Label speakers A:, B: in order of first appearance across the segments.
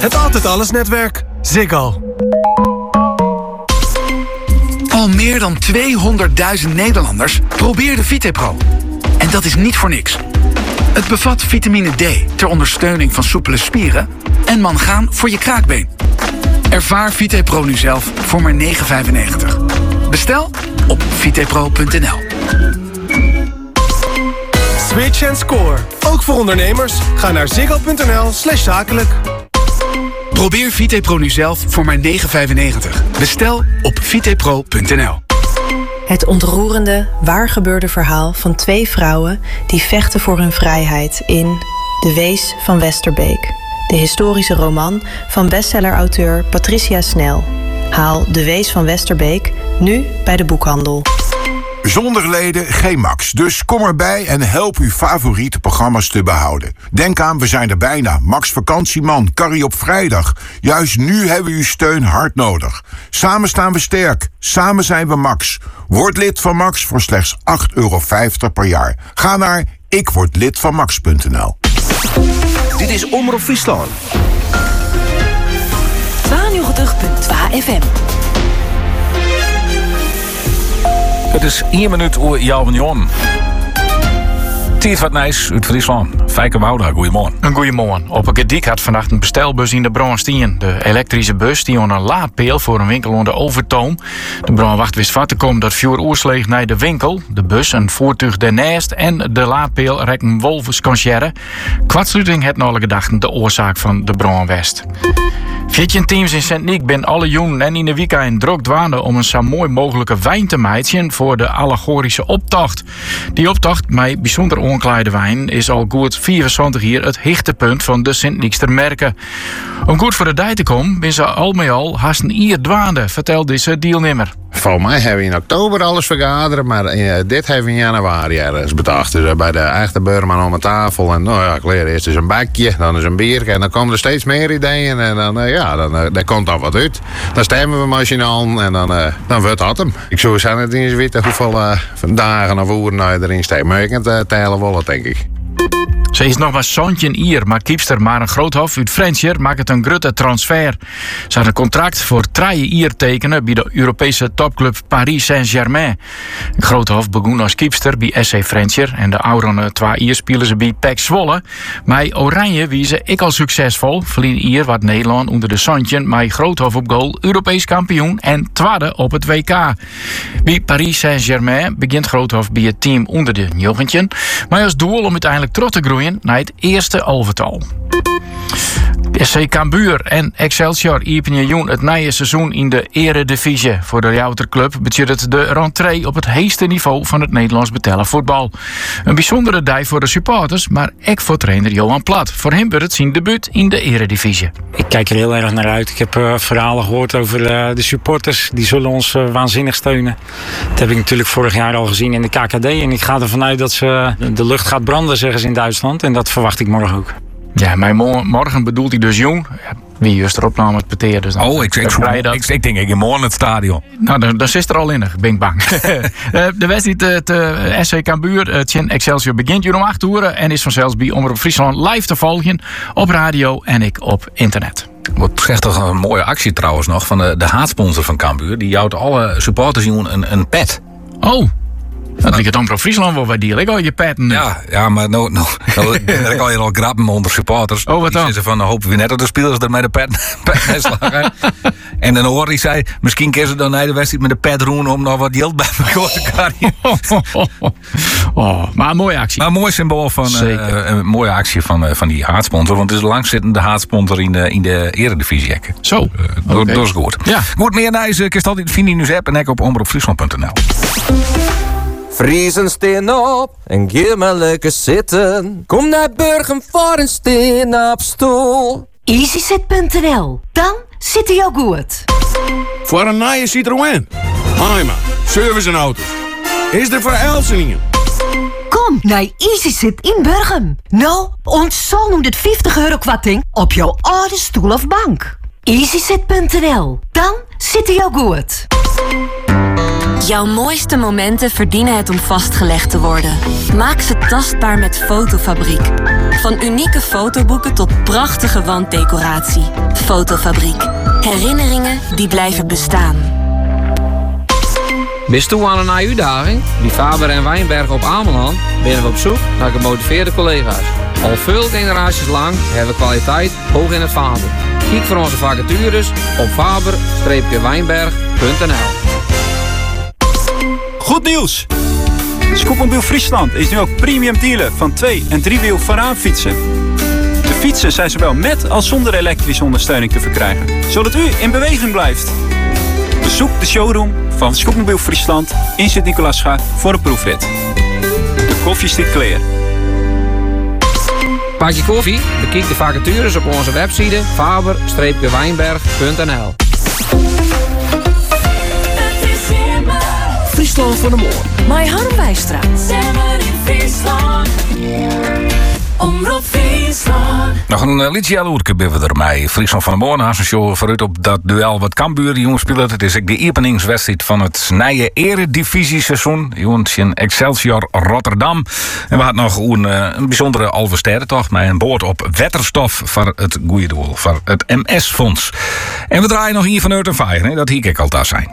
A: Het Altijd Alles netwerk. Ziggo.
B: Al meer dan 200.000 Nederlanders probeerden VitePro. En dat is niet voor niks. Het bevat vitamine D ter ondersteuning van soepele spieren en mangaan voor je kraakbeen. Ervaar VitePro nu zelf voor maar €9,95. Bestel op vitepro.nl.
A: Switch and score. Ook voor ondernemers. Ga naar ziggo.nl/zakelijk.
B: Probeer VitePro nu zelf voor maar €9,95. Bestel op vitepro.nl.
C: Het ontroerende, waargebeurde verhaal van 2 vrouwen die vechten voor hun vrijheid in De Wees van Westerbeek. De historische roman van bestsellerauteur Patricia Snel. Haal De Wees van Westerbeek nu bij de boekhandel.
D: Zonder leden geen Max. Dus kom erbij en help uw favoriete programma's te behouden. Denk aan, we zijn er bijna. Max Vakantieman, Carrie op vrijdag. Juist nu hebben we uw steun hard nodig. Samen staan we sterk. Samen zijn we Max. Word lid van Max voor slechts €8,50 per jaar. Ga naar ikwordlidvanmax.nl.
E: Dit is Omroep Friesland.
F: 92.2 FM.
G: Het is 1 minuut oer jouw van Tiert wat nice uit Friesland. Fijke Wouda, goeiemorgen.
H: Een goeiemorgen. Op een Gediek had vannacht een bestelbus in de Bronstien. De elektrische bus die onder een laadpeel voor een winkel onder Overtoom. De brandwacht wist wat te komen dat 4 uur sleeg naar de winkel. De bus, een voertuig daarnaast en de laadpeel rekken wolvensconciërre. Kwartsluiting het alle gedachten de oorzaak van de brandwest. 14 teams in Sint-Niek ben alle joen en in de weekend druk dwaande om een zo mooi mogelijke wijn te meiden voor de allegorische optocht. Die optocht met bijzonder onkleide wijn is al goed 24 jaar het hichtepunt van de Sint-Niekster merken. Om goed voor de dij te komen ben ze al met al haast een ier dwaande, vertelt deze deelnemer.
I: Volgens mij hebben we in oktober alles vergaderen, maar dit hebben we in januari ergens bedacht. Dus bij de echte beurman om een tafel en ik leer eerst eens een bakje, dan eens een bier en dan komen er steeds meer ideeën en dan komt dan wat uit. Dan stemmen we machinaal en dan wordt dat hem. Ik zou eens niet eens weten hoeveel dagen of uren erin steken, maar ik kan het tellen wollen, denk ik.
H: Ze is nog maar zoontje hier, maar kiepster maar een Groothof uit Frenscher maakt het een grote transfer. Ze had een contract voor 3 jaar tekenen bij de Europese topclub Paris Saint-Germain. Groothof begon als kiepster bij SC Frenscher en de oudere 2 jaar spelen ze bij PEC Zwolle. Maar Oranje wie ze ik al succesvol. Verlien hier wat Nederland onder de zoontje, maar Groothof op goal, Europees kampioen en tweede op het WK. Bij Paris Saint-Germain begint Groothof bij het team onder de jochentjen, maar als doel om uiteindelijk terug te groeien naar het eerste elftal. SC Cambuur en Excelsior openen het nieuwe seizoen in de Eredivisie. Voor de Jouterclub betekent het de rentree op het hoogste niveau van het Nederlands betellen voetbal. Een bijzondere dag voor de supporters, maar ook voor trainer Johan Plat. Voor hem wordt het zijn debuut in de Eredivisie.
J: Ik kijk er heel erg naar uit. Ik heb verhalen gehoord over de supporters. Die zullen ons waanzinnig steunen. Dat heb ik natuurlijk vorig jaar al gezien in de KKD. En ik ga ervan uit dat de lucht gaat branden, zeggen ze in Duitsland. En dat verwacht ik morgen ook.
H: Ja, maar morgen bedoelt hij dus jong. Wie juist erop nam het peteer. Dus
G: ik denk ik in morgen het stadion.
H: Nou, dan zit er al in. Ben ik bang. De wedstrijd SC Cambuur tegen Excelsior begint om 8 uur en is vanzelfs bij Omroep Friesland live te volgen op radio en ik op internet.
G: Wat zegt toch een mooie actie trouwens nog van de haatsponsor van Cambuur. Die jouwt alle supporters een pet.
H: Oh. Dat ik het Omroep Friesland wel waarderen. Ik al je petten.
G: Ja, maar nou ik al je al grappen onder supporters.
H: Oh, wat dan?
G: Die van, hopen we net dat de spelers er met de pet slagen. En dan hoor ik zei, misschien kunnen ze dan naar de wedstrijd met de pet roen om nog wat geld bij elkaar te krijgen.
H: Maar een mooie actie.
G: Maar een mooi symbool van een mooie actie van die haatsponsor. Want het is een langzittende haatsponsor in de Eredivisie.
H: Zo.
G: Dat is goed.
H: Ja.
G: Goed, meer nice. Kun je altijd vinden in uw app en op omroepfriesland.nl.
E: Friesen steen op en ga maar lekker zitten. Kom naar Burgum voor een steen op stoel.
F: EasyZit.nl. Dan zit hij ook goed.
K: Voor een nieuwe Citroën. Haima, service en auto's. Is er voor Elselingen.
F: Kom naar EasyZit in Burgum. Nou, ons zal nu dit €50 kwarting op jouw oude stoel of bank. EasyZit.nl. Dan zit hij ook goed.
L: Jouw mooiste momenten verdienen het om vastgelegd te worden. Maak ze tastbaar met Fotofabriek. Van unieke fotoboeken tot prachtige wanddecoratie. Fotofabriek. Herinneringen die blijven bestaan.
M: Bist toe aan een uitdaging? Bij Faber en Wijnberg op Ameland zijn we op zoek naar gemotiveerde collega's. Al veel generaties lang hebben we kwaliteit hoog in het vaandel. Kijk voor onze vacatures op faber-wijnberg.nl.
N: Goed nieuws! Scootmobiel Friesland is nu ook premium dealer van 2- en 3-wiel voorraanfietsen. De fietsen zijn zowel met als zonder elektrische ondersteuning te verkrijgen, zodat u in beweging blijft. Bezoek de showroom van Scootmobiel Friesland in Sint-Nicolaasga voor een proefrit. De koffie stikt clear.
M: Pak je koffie? Bekijk de vacatures op onze website faber-wijnberg.nl.
O: Friesland van de Moor.
P: Mai Harmwijstra.
O: Zemmer in Friesland. Omroep Friesland.
G: Nog een liedje Aloerke ben we ermee. Friesland van de Moor naast een show vooruit op dat duel wat Cambuur jongens spelen. Het is ook de openingswedstrijd van het nieuwe eredivisie-seizoen. Jongens in Excelsior Rotterdam. En we hadden nog een bijzondere halve sterrentocht met een boord op Wetterstof voor het goede doel, voor het MS-fonds. En we draaien nog hier vanuit een vijf, dat hier ik altijd zijn.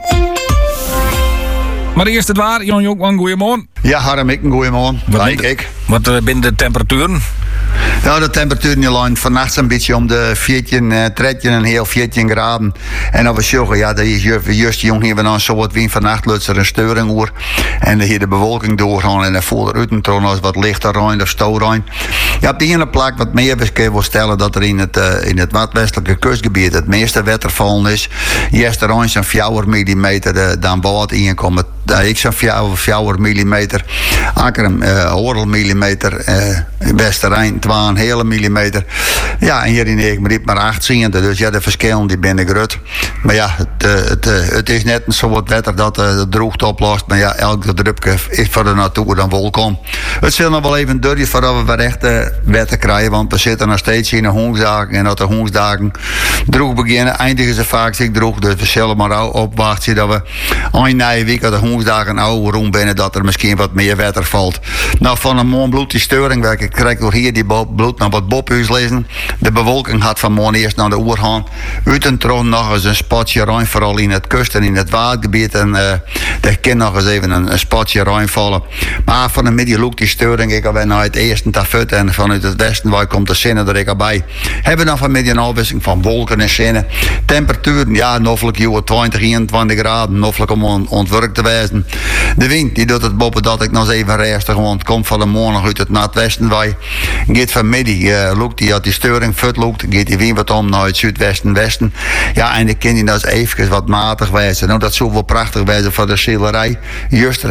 G: Maar eerst het waar, Jon Jokman, goeiemorgen.
Q: Ja, Harm, ik een goeiemorgen.
G: Wat binnen de temperaturen?
Q: Ja, de temperatuur in land vannacht een beetje om de 14, 13 en heel 14 graden. En dan we zeggen, ja, dat is juist jong hier we dan zo wat wind vannacht lukt er een steuring hoor. En hier de bewolking doorgaan en dan voelt er uit als wat lichter ruim of stouwruim. Ja, op de ene plek wat meer kun je wel stellen dat er in het westelijke kustgebied het meeste watervallen is. Eerst ruim zo'n 4 millimeter dan wat inkomt. Ik zo'n 4 millimeter. Akkerum, hoorl millimeter. Westerrijn 2 hele millimeter. Ja, en hier in Eekmeriep maar 8 ziende. Dus ja, de verschillen die binnen groot. Maar ja, het is net een soort wetter dat de droogte oplost. Maar ja, elke drupje is voor de natuur dan welkom. Het zal nog wel even duren voordat we weer echt wetter krijgen. Want we zitten nog steeds in de hongersdagen. En dat de hongersdagen droog beginnen, eindigen ze vaak zich droog. Dus we zullen maar opwachten dat we een nieuwe week de hongersdagen oude roem binnen dat er misschien wat meer wetter valt. Nou, van een morgen bloed die steuring werken. Ik krijg door hier die bloed naar wat Bobhuis lezen. De bewolking gaat van morgen eerst naar de oer gaan. Uit en tron nog eens een spatje ruim, vooral in het kust en in het watergebied. En er kan nog eens even een spatje ruim vallen. Maar van de middag loopt die steuring. Ik alweer naar het eerste tafut en vanuit het westen waar komt de zinnen er ik al bij. Hebben dan vanmiddag een afwisseling van wolken en zinnen. Temperaturen, ja, noffelijk 20, 21 graden. Noffelijk om ontwerkt te wijzen. De wind die doet het boppen dat ik nog eens even rustig, want het komt van de morgen uit het noordwesten bij. Gaat vanmiddag, loopt die als die steuring fut loopt, gaat die wind wat om naar het zuidwesten-westen. Ja, en dan kan die dat even wat matig wijzen. Nou, dat zou wel prachtig wijzen voor de selerij. Juist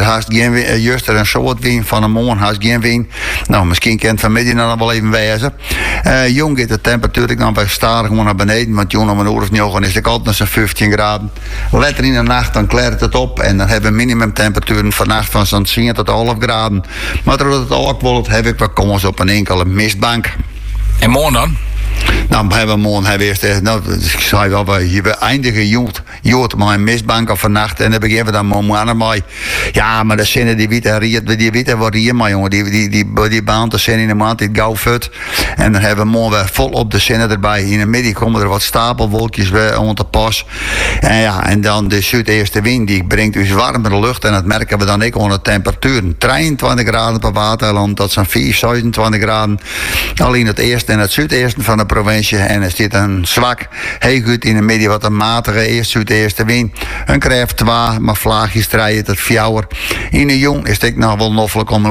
Q: er een soort wind van de morgen haast geen wind. Nou, misschien kan het vanmiddag dan wel even wijzen. Jong gaat de temperatuur dan bij starig gewoon naar beneden, want jong om een uur of 9 is het altijd nog zo'n 15 graden. Later in de nacht dan klaart het op en dan hebben we minimumtemperaturen vannacht van zo'n 10 tot 11 graden. Maar doordat het ook wordt, heb ik wel komens op een enkele mistbank.
G: En morgen dan?
Q: Nou, we morgen eerst, ik zei wel, we eindigen jood maar een mistbank of vannacht en dan beginnen we dan morgen mee. Ja, maar de zinnen die witte worden hier maar jongen, die baan te zinnen in de maand, die gauw fut. En dan hebben we morgen weer vol op de zinnen erbij. In de middag komen er wat stapelwolkjes weer om te pas. En ja, en dan de zuideerste wind, die brengt dus warmere lucht en dat merken we dan ook onder de temperaturen. 23 graden per waterland, dat zijn 27 graden. Alleen het eerste en het zuideerste van de provincie. En er zit een zwak, heel goed in de midden wat een matige eerste wind. Een krijft 2, maar vlaagjes draaien tot 4. In de jong is het nog wel noffelijk om